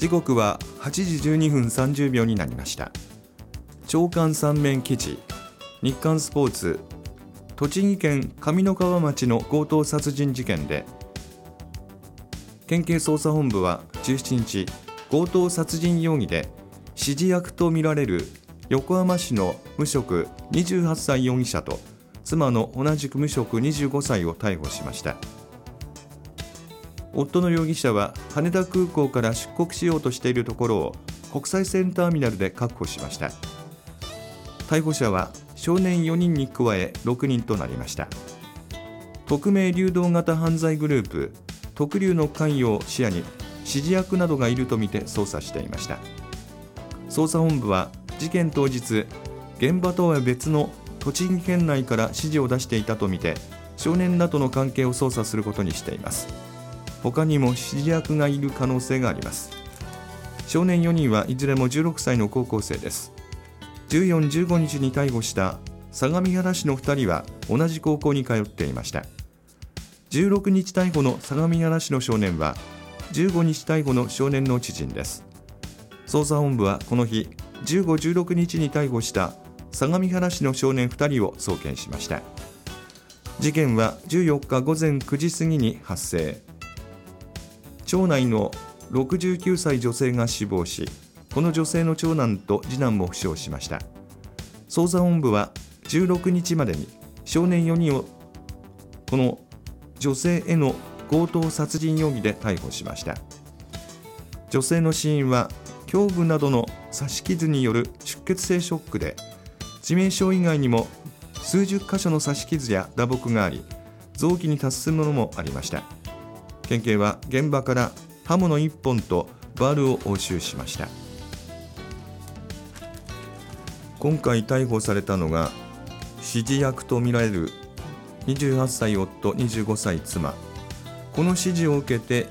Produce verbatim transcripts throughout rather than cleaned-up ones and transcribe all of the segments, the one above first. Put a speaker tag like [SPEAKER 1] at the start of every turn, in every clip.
[SPEAKER 1] 時刻ははちじじゅうにふんさんじゅうびょうになりました。朝刊三面記事、日刊スポーツ、栃木県上三川町の強盗殺人事件で、県警捜査本部はじゅうしちにち、強盗殺人容疑で指示役とみられる横浜市の無職にじゅうはっさい容疑者と妻の同じく無職にじゅうごさいを逮捕しました。夫の容疑者は羽田空港から出国しようとしているところを国際線ターミナルで確保しました。逮捕者は少年よにんに加えろくにんとなりました。匿名流動型犯罪グループ特流の関与を視野に指示役などがいるとみて捜査していました。捜査本部は事件当日、現場とは別の栃木県内から指示を出していたとみて少年らとの関係を捜査することにしています。他にも指示役がいる可能性があります。少年よにんはいずれもじゅうろくさいの高校生です。じゅうよっか、じゅうごにちに逮捕した相模原市のふたりは同じ高校に通っていました。じゅうろくにち逮捕の相模原市の少年はじゅうごにち逮捕の少年の知人です。捜査本部はこの日じゅうご、じゅうろくにちに逮捕した相模原市の少年ふたりを送検しました。事件はじゅうよっかごぜんくじ過ぎに発生。町内のろくじゅうきゅうさい女性が死亡し、この女性の長男と次男も負傷しました。捜査本部はじゅうろくにちまでに少年よにんをこの女性への強盗殺人容疑で逮捕しました。女性の死因は胸部などの刺し傷による出血性ショックで、致命傷以外にも数十箇所の刺し傷や打撲があり、臓器に達するものもありました。県警は現場から刃物いっぽんとバールを押収しました。今回逮捕されたのが指示役とみられるにじゅうはっさい夫、にじゅうごさい妻。この指示を受けて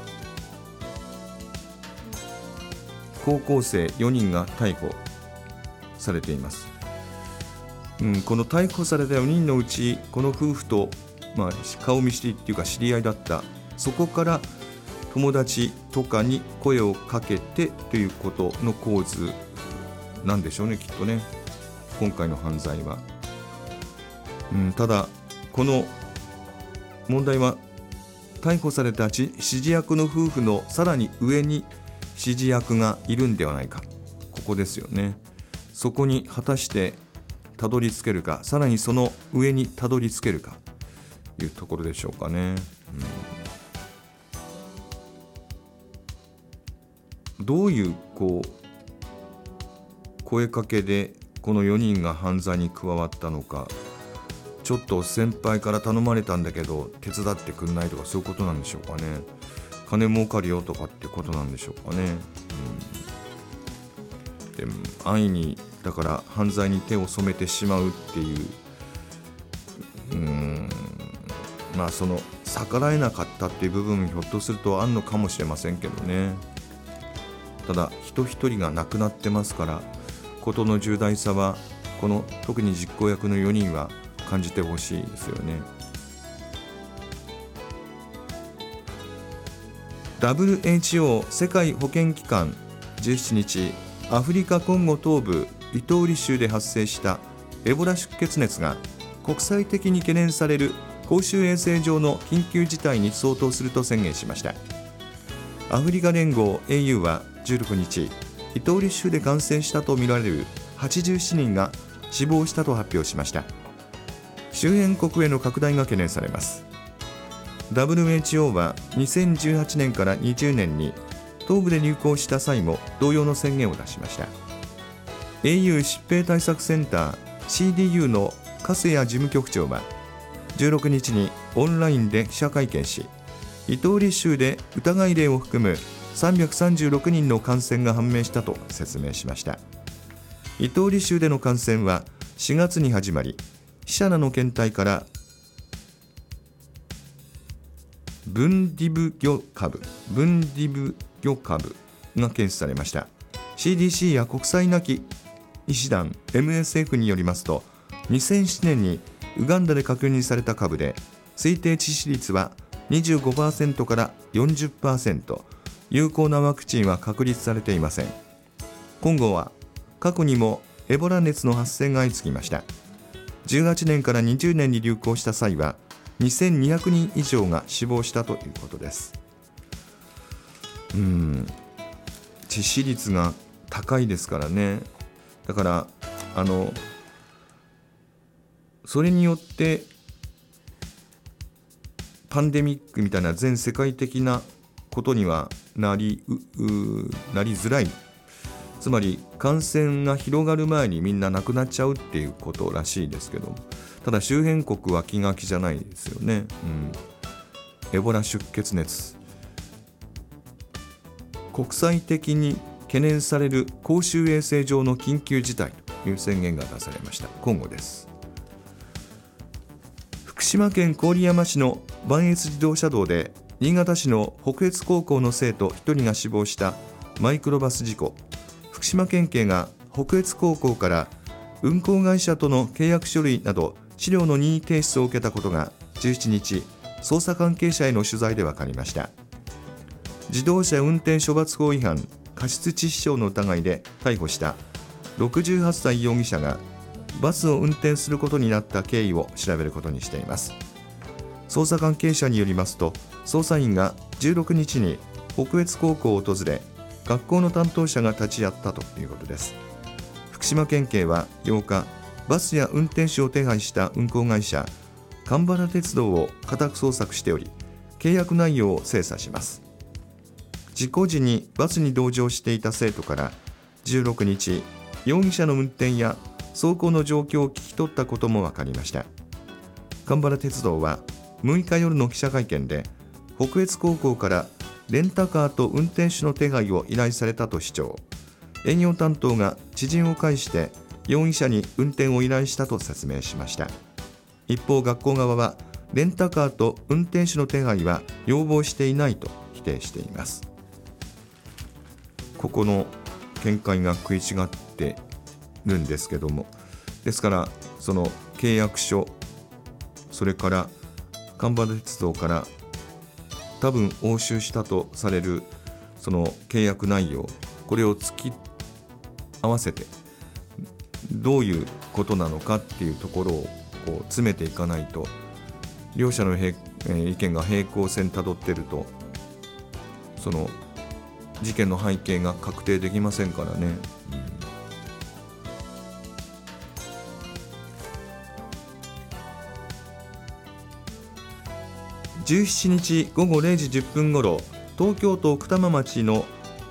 [SPEAKER 1] 高校生よにんが逮捕されています。うん、この逮捕されたよにんのうち、この夫婦と、まあ、顔見知りっていうか知り合いだった、そこから友達とかに声をかけてということの構図なんでしょうね、きっとね、今回の犯罪は。うん、ただこの問題は逮捕された指示役の夫婦のさらに上に指示役がいるんではないか、ここですよね。そこに果たしてたどり着けるか、さらにその上にたどり着けるかというところでしょうかね。うん、どういうこう声かけでこのよにんが犯罪に加わったのか、ちょっと先輩から頼まれたんだけど手伝ってくんないとか、そういうことなんでしょうかね。金儲かるよとかってことなんでしょうかね。うん、でも安易にだから犯罪に手を染めてしまうっていう、うーんまあその逆らえなかったっていう部分もひょっとするとあるのかもしれませんけどね。ただ人一人が亡くなってますから、事の重大さはこの特に実行役のよにんは感じてほしいですよね。 ダブリューエイチオー 世界保健機関じゅうしちにち、アフリカコンゴ東部イトーリ州で発生したエボラ出血熱が国際的に懸念される公衆衛生上の緊急事態に相当すると宣言しました。アフリカ連合 エーユー はじゅうろくにち、イトーリ州で感染したとみられるはちじゅうななにんが死亡したと発表しました。周辺国への拡大が懸念されます。 ダブリューエイチオー はにせんじゅうはちねんからにじゅうねんに東部で流行した際も同様の宣言を出しました。 エーユー 疾病対策センター シーディーユー の粕谷事務局長はじゅうろくにちにオンラインで記者会見し、イトーリ州で疑い例を含むさんびゃくさんじゅうろくにんの感染が判明したと説明しました。イトーリ州での感染はしがつに始まり、死者らの検体からブンディブ魚株ブンディブ魚株が検出されました。 シーディーシー や国際なき医師団 エムエスエフ によりますと、にせんななねんにウガンダで確認された株で推定致死率は にじゅうごパーセント から よんじゅっパーセント、 有効なワクチンは確立されていません。コンゴは過去にもエボラ熱の発生が相次ぎました。じゅうはちねんからにじゅうねんに流行した際はにせんにひゃくにん以上が死亡したということです。うーん致死率が高いですからね。だからあのそれによってパンデミックみたいな全世界的なことにはなりううなりづらい。つまり感染が広がる前にみんな亡くなっちゃうっていうことらしいですけど、ただ周辺国は気が気じゃないですよね。うん、エボラ出血熱、国際的に懸念される公衆衛生上の緊急事態という宣言が出されました。今後です。福島県郡山市の磐越自動車道で新潟市の北越高校の生徒ひとりが死亡したマイクロバス事故。福島県警が北越高校から運行会社との契約書類など資料の任意提出を受けたことがじゅうしちにち、捜査関係者への取材で分かりました。自動車運転処罰法違反、過失致死傷の疑いで逮捕したろくじゅうはっさい容疑者がバスを運転することになった経緯を調べることにしています。捜査関係者によりますと、捜査員がじゅうろくにちに北越高校を訪れ、学校の担当者が立ち会ったということです。福島県警はようか、バスや運転手を手配した運行会社蒲原鉄道を家宅捜索しており、契約内容を精査します。事故時にバスに同乗していた生徒からじゅうろくにち、容疑者の運転や走行の状況を聞き取ったことも分かりました。蒲原鉄道はむいか夜の記者会見で、北越高校からレンタカーと運転手の手配を依頼されたと主張。営業担当が知人を介して容疑者に運転を依頼したと説明しました。一方、学校側はレンタカーと運転手の手配は要望していないと否定しています。ここの見解が食い違ってるんですけども、ですからその契約書、それから蒲原鉄道から多分押収したとされるその契約内容、これを突き合わせてどういうことなのかっていうところをこう詰めていかないと、両者の意見が平行線たどってると、その事件の背景が確定できませんからね。うん、じゅうしちにちごごれいじじゅっぷんごろ、東京都奥多摩町の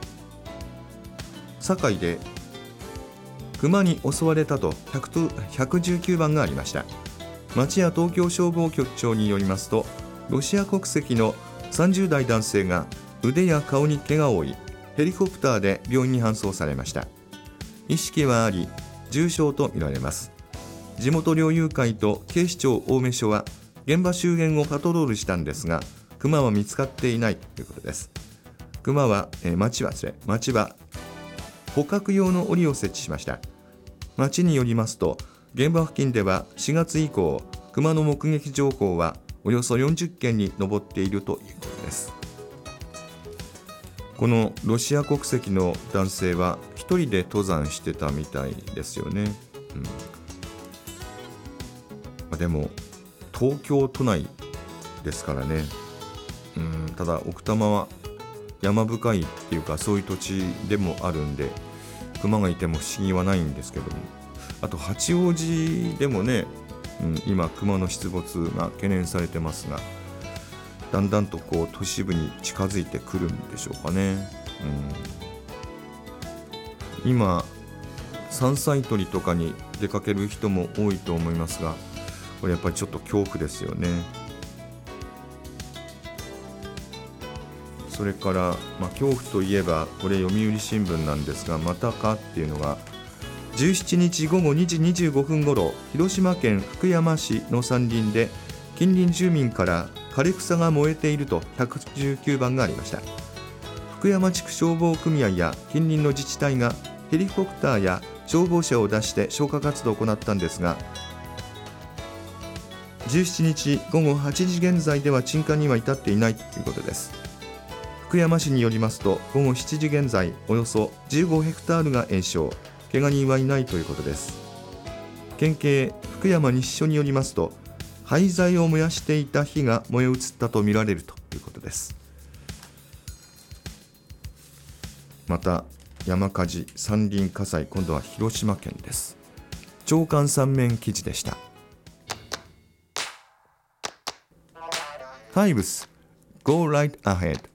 [SPEAKER 1] 堺で熊に襲われたとひゃくじゅうきゅうばんがありました。町や東京消防局長によりますと、ロシア国籍のさんじゅうだい男性が腕や顔に怪我を負い、ヘリコプターで病院に搬送されました。意識はあり、重傷とみられます。地元猟友会と警視庁青梅署は現場周辺をパトロールしたんですが、熊は見つかっていないということです。熊は、えー、町はですね、町は捕獲用の檻を設置しました。町によりますと、現場付近ではしがつ以降、熊の目撃情報はおよそよんじゅっけんに上っているということです。このロシア国籍の男性は一人で登山してたみたいですよね。うん、でも東京都内ですからね。うん、ただ奥多摩は山深いっていうか、そういう土地でもあるんで、熊がいても不思議はないんですけども、あと八王子でもね、うん、今熊の出没が懸念されてますが、だんだんとこう都市部に近づいてくるんでしょうかね。うん、今山菜採りとかに出かける人も多いと思いますが、これやっぱりちょっと恐怖ですよね。それから、まあ、恐怖といえばこれ読売新聞なんですが、またかっていうのがじゅうしちにちごごにじにじゅうごふんごろ、広島県福山市の山林で近隣住民から枯れ草が燃えているとひゃくじゅうきゅうばんがありました。福山地区消防組合や近隣の自治体がヘリコプターや消防車を出して消火活動を行ったんですが、じゅうしちにちごごはちじ現在では鎮火には至っていないということです。 福山市によりますと、ごごしちじ現在およそじゅうごヘクタールが延焼、怪我人はいないということです。県警福山西署によりますと、廃材を燃やしていた火が燃え移ったとみられるということです。また山火事、山林火災、今度は広島県です。朝刊三面記事でした。タイムス Go right ahead